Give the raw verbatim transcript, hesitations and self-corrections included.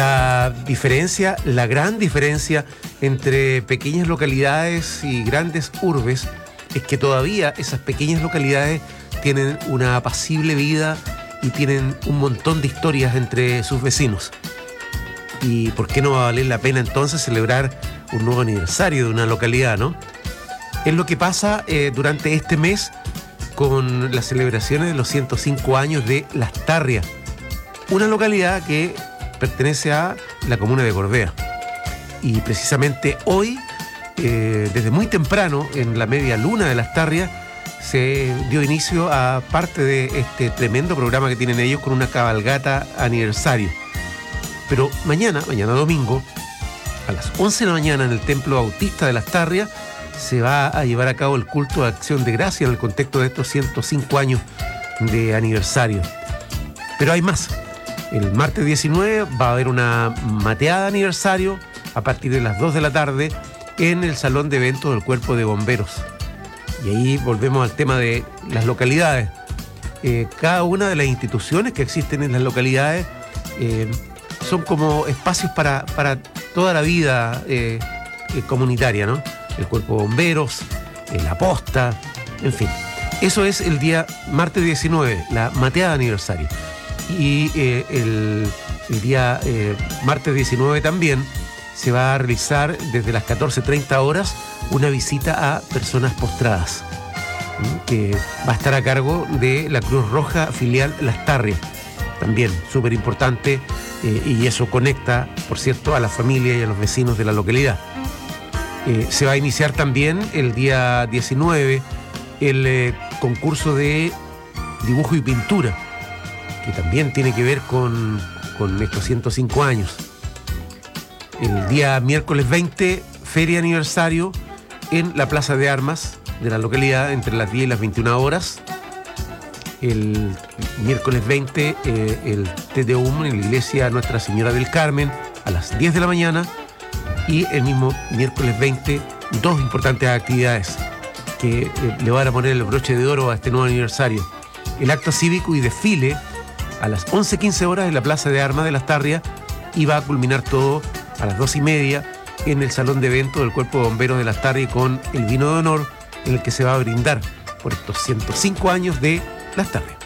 La diferencia, la gran diferencia entre pequeñas localidades y grandes urbes es que todavía esas pequeñas localidades tienen una apacible vida y tienen un montón de historias entre sus vecinos. ¿Y por qué no va a valer la pena entonces celebrar un nuevo aniversario de una localidad, no? Es lo que pasa eh, durante este mes con las celebraciones de los ciento cinco años de Las Tarrias, una localidad que pertenece a la comuna de Gorbea. Y precisamente hoy, eh, desde muy temprano, en la media luna de Las Tarrias, se dio inicio a parte de este tremendo programa que tienen ellos con una cabalgata aniversario. Pero mañana, mañana domingo, a las once de la mañana en el Templo Bautista de Las Tarrias, se va a llevar a cabo el culto de acción de gracia en el contexto de estos ciento cinco años de aniversario. Pero hay más. El martes diecinueve va a haber una mateada de aniversario a partir de las dos de la tarde en el Salón de Eventos del Cuerpo de Bomberos. Y ahí volvemos al tema de las localidades. Eh, cada una de las instituciones que existen en las localidades eh, son como espacios para, para toda la vida eh, eh, comunitaria, ¿no? El Cuerpo de Bomberos, eh, la Posta, en fin. Eso es el día martes diecinueve, la mateada de aniversario. Y eh, el, el día eh, martes diecinueve también se va a realizar desde las catorce treinta horas una visita a personas postradas, ¿sí? Que va a estar a cargo de la Cruz Roja filial Las Tarrias. También súper importante eh, y eso conecta, por cierto, a la familia y a los vecinos de la localidad. Eh, se va a iniciar también el día diecinueve el eh, concurso de dibujo y pintura, que también tiene que ver con, con estos ciento cinco años. El día miércoles veinte, feria aniversario en la Plaza de Armas de la localidad entre las diez y las veintiuna horas. El miércoles veinte, eh, el Te Deum en la iglesia Nuestra Señora del Carmen a las diez de la mañana. Y el mismo miércoles veinte, dos importantes actividades que eh, le van a poner el broche de oro a este nuevo aniversario. El acto cívico y desfile a las once quince horas en la Plaza de Armas de Las Tarrias y va a culminar todo a las dos y media en el Salón de Eventos del Cuerpo de Bomberos de Las Tarrias con el vino de honor en el que se va a brindar por estos ciento cinco años de Las Tarrias.